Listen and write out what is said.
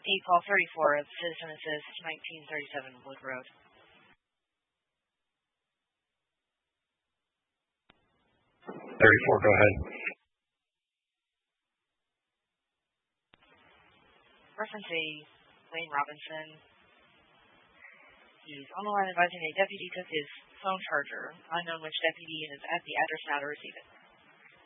call 34 of Citizen Assist, 1937 Wood Road. Go ahead. Reference A, Wayne Robinson. He's on the line advising a deputy took his phone charger, unknown which deputy, and is at the address now to receive it.